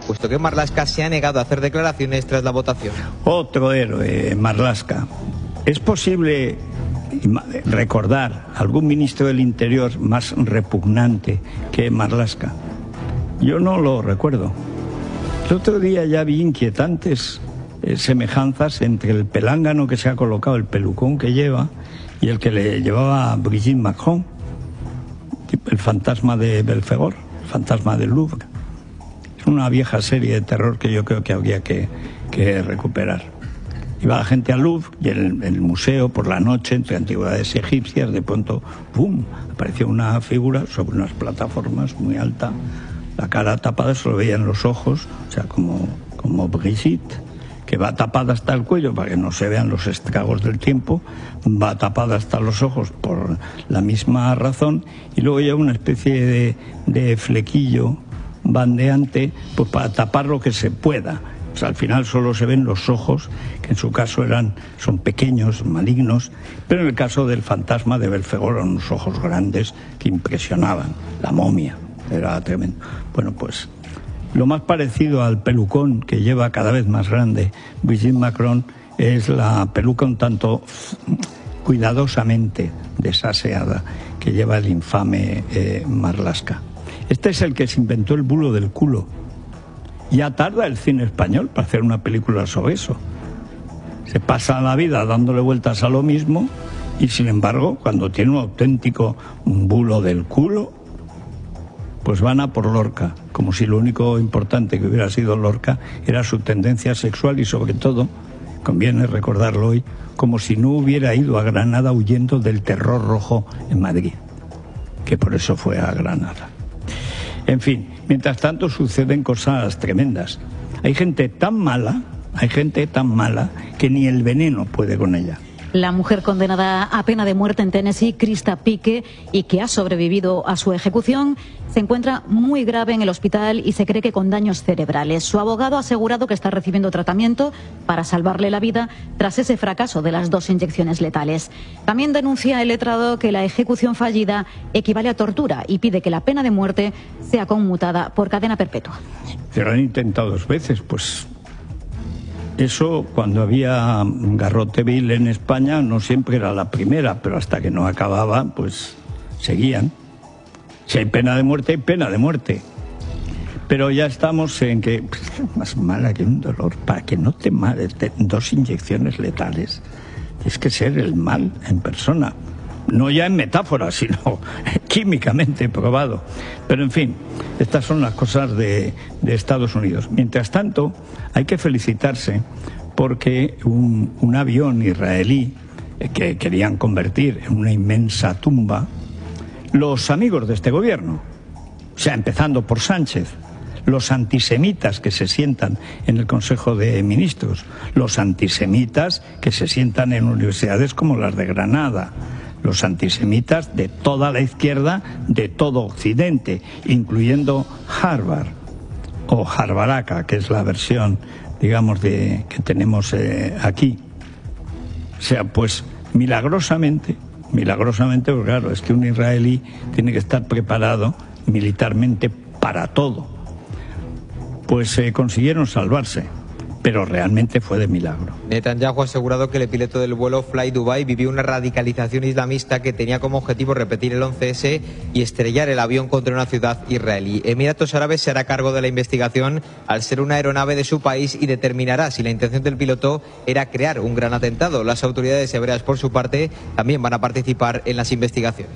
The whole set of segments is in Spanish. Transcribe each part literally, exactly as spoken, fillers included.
puesto que Marlaska se ha negado a hacer declaraciones tras la votación. Otro héroe, Marlaska. ¿Es posible recordar algún ministro del Interior más repugnante que Marlaska? Yo no lo recuerdo. El otro día ya vi inquietantes eh, semejanzas entre el pelángano que se ha colocado, el pelucón que lleva, y el que le llevaba a Brigitte Macron, el fantasma de Belfegor, el fantasma del Louvre. Es una vieja serie de terror que yo creo que habría que, que recuperar. Iba la gente al Louvre y en el museo por la noche, entre antigüedades egipcias, de pronto, ¡pum!, apareció una figura sobre unas plataformas muy alta, la cara tapada, solo veían los ojos, o sea, como, como Brigitte, que va tapada hasta el cuello para que no se vean los estragos del tiempo, va tapada hasta los ojos por la misma razón, y luego lleva una especie de, de flequillo bandeante pues para tapar lo que se pueda. O sea, al final solo se ven los ojos, que en su caso eran, son pequeños, malignos, pero en el caso del fantasma de Belfegor eran unos ojos grandes que impresionaban. La momia era tremendo. Bueno, pues lo más parecido al pelucón que lleva cada vez más grande Brigitte Macron es la peluca un tanto cuidadosamente desaseada que lleva el infame eh, Marlaska. Este es el que se inventó el bulo del culo. Ya tarda el cine español para hacer una película sobre eso. Se pasa la vida dándole vueltas a lo mismo y, sin embargo, cuando tiene un auténtico bulo del culo, pues van a por Lorca, como si lo único importante que hubiera sido Lorca era su tendencia sexual y, sobre todo, conviene recordarlo hoy, como si no hubiera ido a Granada huyendo del terror rojo en Madrid, que por eso fue a Granada. En fin, mientras tanto suceden cosas tremendas. Hay gente tan mala, hay gente tan mala que ni el veneno puede con ella. La mujer condenada a pena de muerte en Tennessee, Krista Pique, y que ha sobrevivido a su ejecución, se encuentra muy grave en el hospital y se cree que con daños cerebrales. Su abogado ha asegurado que está recibiendo tratamiento para salvarle la vida tras ese fracaso de las dos inyecciones letales. También denuncia el letrado que la ejecución fallida equivale a tortura y pide que la pena de muerte sea conmutada por cadena perpetua. Se lo han intentado dos veces, pues... Eso, cuando había garrote vil en España, no siempre era la primera, pero hasta que no acababa, pues seguían. Si hay pena de muerte, hay pena de muerte. Pero ya estamos en que, pues, más mala que un dolor, para que no te mates, dos inyecciones letales. Tienes que ser el mal en persona. No ya en metáfora, sino químicamente probado. Pero en fin, estas son las cosas de, de Estados Unidos. Mientras tanto, hay que felicitarse porque un, un avión israelí que querían convertir en una inmensa tumba, los amigos de este gobierno, o sea, empezando por Sánchez, los antisemitas que se sientan en el Consejo de Ministros, los antisemitas que se sientan en universidades como las de Granada, los antisemitas de toda la izquierda, de todo Occidente, incluyendo Harvard o Harvaraca, que es la versión, digamos, de que tenemos eh, aquí. O sea, pues milagrosamente, milagrosamente, porque claro, es que un israelí tiene que estar preparado militarmente para todo. Pues eh, consiguieron salvarse. Pero realmente fue de milagro. Netanyahu ha asegurado que el piloto del vuelo Fly Dubai vivió una radicalización islamista que tenía como objetivo repetir el once ese y estrellar el avión contra una ciudad israelí. Emiratos Árabes se hará cargo de la investigación al ser una aeronave de su país y determinará si la intención del piloto era crear un gran atentado. Las autoridades hebreas, por su parte, también van a participar en las investigaciones.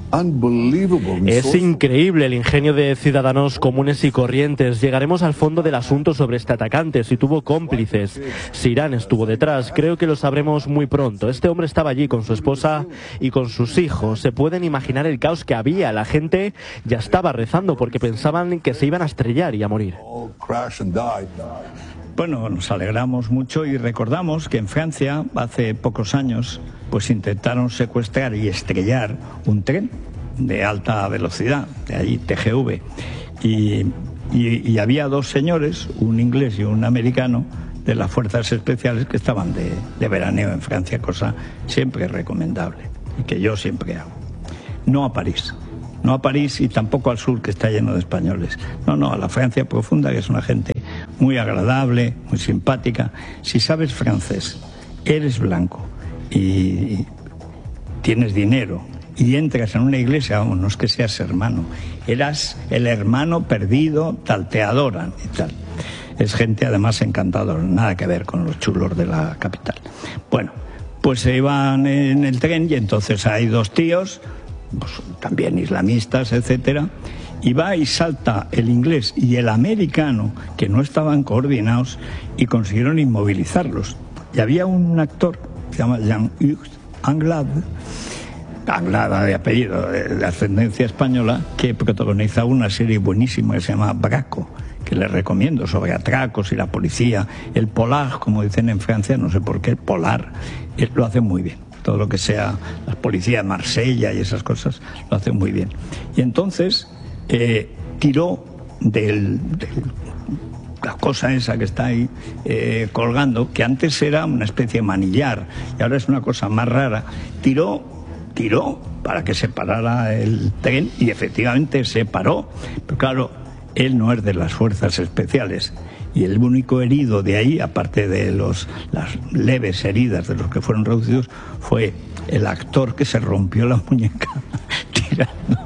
Es increíble el ingenio de ciudadanos comunes y corrientes. Llegaremos al fondo del asunto sobre este atacante, si tuvo cómplices, si Irán estuvo detrás. Creo que lo sabremos muy pronto. Este hombre estaba allí con su esposa y con sus hijos. Se pueden imaginar el caos que había. La gente ya estaba rezando porque pensaban que se iban a estrellar y a morir. Bueno, nos alegramos mucho y recordamos que en Francia, hace pocos años, pues intentaron secuestrar y estrellar un tren de alta velocidad, de allí, T G V. Y, y, y había dos señores, un inglés y un americano, de las fuerzas especiales que estaban de, de veraneo en Francia, cosa siempre recomendable y que yo siempre hago. No a París. No a París y tampoco al sur, que está lleno de españoles. No, no, a la Francia profunda, que es una gente muy agradable, muy simpática. Si sabes francés, eres blanco y tienes dinero y entras en una iglesia, vamos, no es que seas hermano, eras el hermano perdido, tal, te adoran y tal. Es gente además encantadora, nada que ver con los chulos de la capital. Bueno, pues se iban en el tren y entonces hay dos tíos, pues, también islamistas, etcétera, y va y salta el inglés y el americano, que no estaban coordinados, y consiguieron inmovilizarlos. Y había un actor, se llama Jean-Hugues Anglade, Anglada de apellido, de ascendencia española, que protagoniza una serie buenísima que se llama Braco, que les recomiendo, sobre atracos y la policía. El polar, como dicen en Francia, no sé por qué, el polar, él lo hace muy bien. Todo lo que sea la policía de Marsella y esas cosas, lo hace muy bien. Y entonces eh, tiró del, del, la cosa esa que está ahí eh, colgando, que antes era una especie de manillar y ahora es una cosa más rara, tiró tiró para que se parara el tren y efectivamente se paró. Pero claro, él no es de las fuerzas especiales y el único herido de ahí, aparte de los, las leves heridas de los que fueron reducidos, fue el actor que se rompió la muñeca tirando.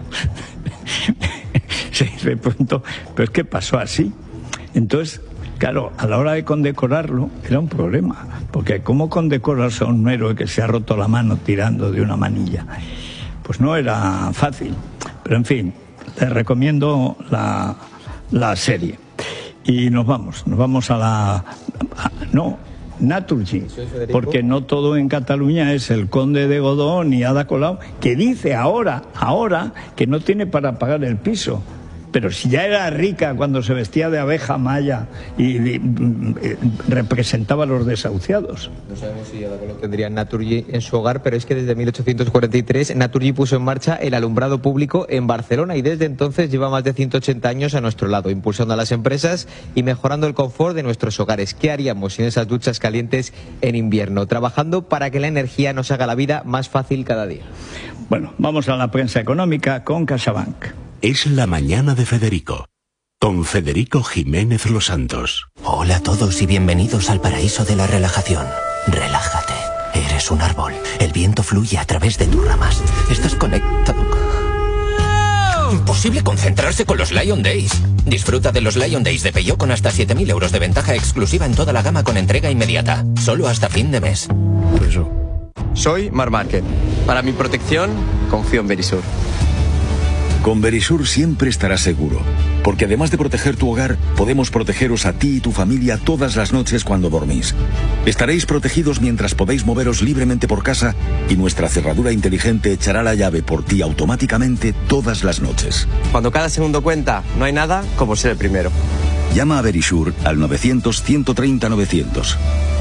Se preguntó, ¿pero es que pasó así? Entonces, claro, a la hora de condecorarlo era un problema, porque ¿cómo condecoras a un héroe que se ha roto la mano tirando de una manilla? Pues no era fácil, pero en fin, les recomiendo la, la serie. Y nos vamos, nos vamos a la... A, no, Naturgy, porque no todo en Cataluña es el conde de Godó ni Ada Colau, que dice ahora, ahora, que no tiene para pagar el piso. Pero si ya era rica cuando se vestía de abeja maya y, y, y representaba a los desahuciados. No sabemos si Ada Colau tendría Naturgy en su hogar, pero es que desde mil ochocientos cuarenta y tres Naturgy puso en marcha el alumbrado público en Barcelona y desde entonces lleva más de ciento ochenta años a nuestro lado, impulsando a las empresas y mejorando el confort de nuestros hogares. ¿Qué haríamos sin esas duchas calientes en invierno? Trabajando para que la energía nos haga la vida más fácil cada día. Bueno, vamos a la prensa económica con CaixaBank. Es la mañana de Federico, con Federico Jiménez Los Santos. Hola a todos y bienvenidos al paraíso de la relajación. Relájate, eres un árbol. El viento fluye a través de tus ramas. Estás conectado. Imposible concentrarse con los Lion Days. Disfruta de los Lion Days de Peugeot con hasta siete mil euros de ventaja exclusiva en toda la gama con entrega inmediata. Solo hasta fin de mes. Eso. Soy Mar Márquez. Para mi protección, confío en Verisur. Con Verisur siempre estarás seguro, porque además de proteger tu hogar, podemos protegeros a ti y tu familia todas las noches cuando dormís. Estaréis protegidos mientras podéis moveros libremente por casa y nuestra cerradura inteligente echará la llave por ti automáticamente todas las noches. Cuando cada segundo cuenta, no hay nada como ser el primero. Llama a Verisur al novecientos, ciento treinta, novecientos.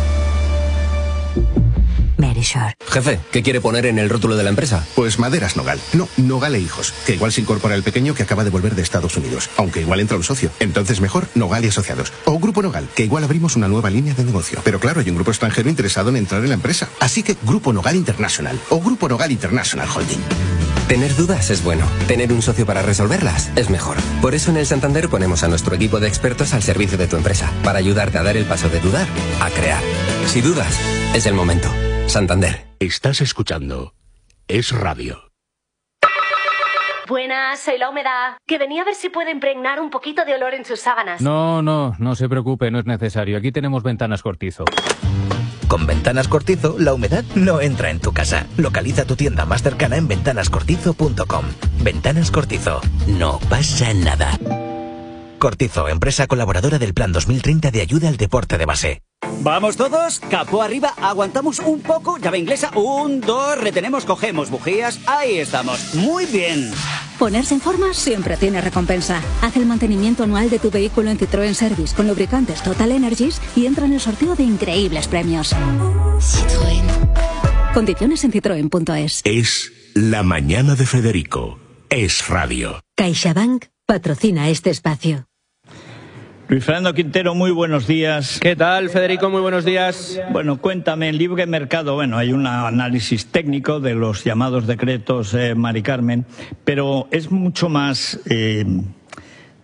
Verisur. Jefe, ¿qué quiere poner en el rótulo de la empresa? Pues Maderas Nogal. No, Nogal e Hijos. Que igual se incorpora el pequeño que acaba de volver de Estados Unidos. Aunque igual entra un socio. Entonces mejor Nogal y Asociados. O Grupo Nogal, que igual abrimos una nueva línea de negocio. Pero claro, hay un grupo extranjero interesado en entrar en la empresa. Así que Grupo Nogal International. O Grupo Nogal International Holding. Tener dudas es bueno. Tener un socio para resolverlas es mejor. Por eso en el Santander ponemos a nuestro equipo de expertos al servicio de tu empresa. Para ayudarte a dar el paso de dudar a crear. Si dudas, es el momento. Santander. Estás escuchando Es Radio. Buenas, soy la humedad. Que venía a ver si puede impregnar un poquito de olor en sus sábanas. No, no, no se preocupe, no es necesario. Aquí tenemos Ventanas Cortizo. Con Ventanas Cortizo, la humedad no entra en tu casa. Localiza tu tienda más cercana en ventanas cortizo punto com. Ventanas Cortizo. No pasa nada. Cortizo, empresa colaboradora del Plan dos mil treinta de ayuda al deporte de base. Vamos todos, capó arriba, aguantamos un poco, llave inglesa, un, dos, retenemos, cogemos bujías, ahí estamos, muy bien. Ponerse en forma siempre tiene recompensa. Haz el mantenimiento anual de tu vehículo en Citroën Service con lubricantes Total Energies y entra en el sorteo de increíbles premios. Citroën. Condiciones en citroen punto es. Es la mañana de Federico. Es Radio. CaixaBank patrocina este espacio. Luis Fernando Quintero, muy buenos días. ¿Qué tal, Federico? Muy buenos días. Bueno, cuéntame, en Libre Mercado, bueno, hay un análisis técnico de los llamados decretos, eh, Mari Carmen, pero es mucho más, eh,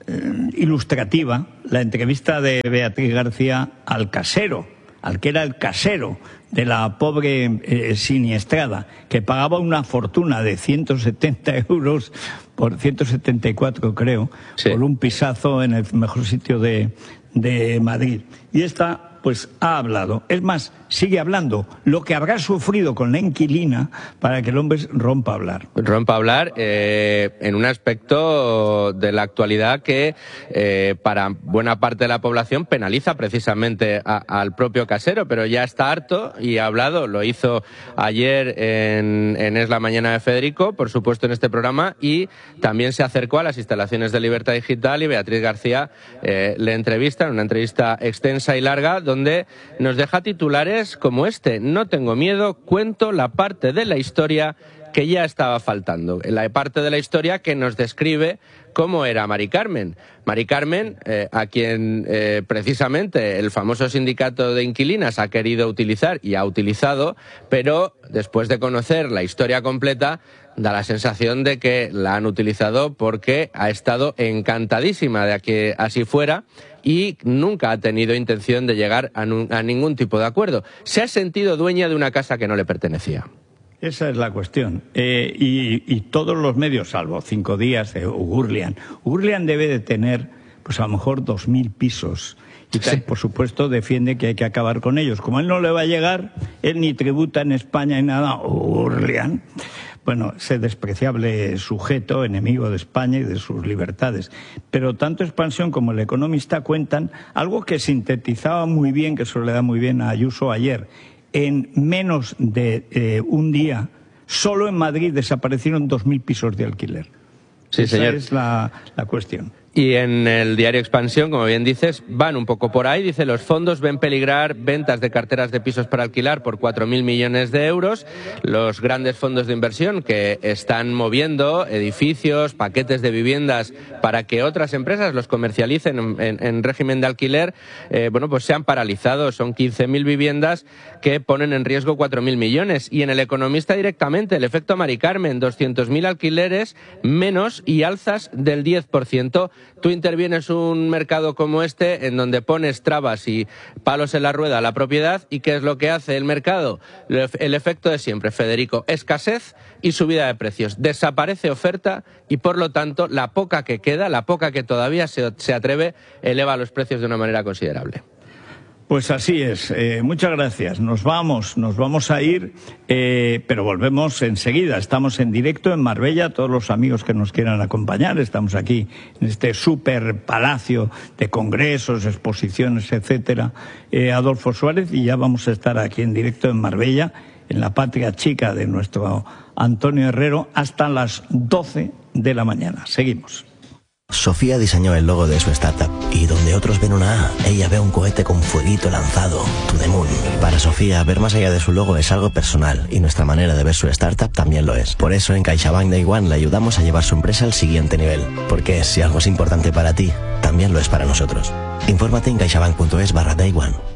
eh, ilustrativa la entrevista de Beatriz García al casero, al que era el casero de la pobre eh, siniestrada, que pagaba una fortuna de ciento setenta euros, por ciento setenta y cuatro creo, sí, por un pisazo en el mejor sitio de, de Madrid. Y esta pues ha hablado, es más, sigue hablando, lo que habrá sufrido con la inquilina para que el hombre rompa a hablar. Rompa a hablar eh, en un aspecto de la actualidad que eh, para buena parte de la población penaliza precisamente a, al propio casero, pero ya está harto y ha hablado, lo hizo ayer en, en Es la Mañana de Federico, por supuesto en este programa, y también se acercó a las instalaciones de Libertad Digital y Beatriz García eh, le entrevista, en una entrevista extensa y larga, donde nos deja titulares como este: no tengo miedo, cuento la parte de la historia que ya estaba faltando, la parte de la historia que nos describe cómo era Mari Carmen. Mari Carmen, eh, a quien eh, precisamente el famoso sindicato de inquilinas ha querido utilizar y ha utilizado, pero después de conocer la historia completa, da la sensación de que la han utilizado porque ha estado encantadísima de que así fuera y nunca ha tenido intención de llegar a, a ningún tipo de acuerdo. Se ha sentido dueña de una casa que no le pertenecía. Esa es la cuestión. Eh, y, y todos los medios, salvo Cinco Días, eh, Gurlian. Gurlian debe de tener, pues a lo mejor, dos mil pisos. Y sí, por supuesto, defiende que hay que acabar con ellos. Como él no le va a llegar, él ni tributa en España ni nada. Gurlian. Bueno, ese despreciable sujeto, enemigo de España y de sus libertades. Pero tanto Expansión como El Economista cuentan algo que sintetizaba muy bien, que eso le da muy bien a Ayuso ayer. En menos de eh, un día, solo en Madrid desaparecieron dos mil pisos de alquiler. Sí, Esa señor. es la, la cuestión. Y en el diario Expansión, como bien dices, van un poco por ahí. Dice, los fondos ven peligrar ventas de carteras de pisos para alquilar por cuatro mil millones de euros. Los grandes fondos de inversión que están moviendo edificios, paquetes de viviendas para que otras empresas los comercialicen en, en, en régimen de alquiler, eh, bueno, pues se han paralizado. Son quince mil viviendas que ponen en riesgo cuatro mil millones. Y en El Economista directamente, el efecto Mari Carmen, doscientos mil alquileres menos y alzas del diez por ciento. Tú intervienes un mercado como este en donde pones trabas y palos en la rueda a la propiedad, y ¿qué es lo que hace el mercado? El efecto de siempre, Federico: escasez y subida de precios. Desaparece oferta y, por lo tanto, la poca que queda, la poca que todavía se, se atreve, eleva los precios de una manera considerable. Pues así es. Eh, muchas gracias. Nos vamos, nos vamos a ir, eh, pero volvemos enseguida. Estamos en directo en Marbella, todos los amigos que nos quieran acompañar. Estamos aquí en este super palacio de congresos, exposiciones, etcétera. Eh, Adolfo Suárez, y ya vamos a estar aquí en directo en Marbella, en la patria chica de nuestro Antonio Herrero, hasta las doce de la mañana. Seguimos. Sofía diseñó el logo de su startup y donde otros ven una A, ella ve un cohete con fueguito lanzado, to the moon. Para Sofía, ver más allá de su logo es algo personal y nuestra manera de ver su startup también lo es. Por eso en CaixaBank Day One le ayudamos a llevar su empresa al siguiente nivel, porque si algo es importante para ti, también lo es para nosotros. Infórmate en caixabank punto es barra Day One.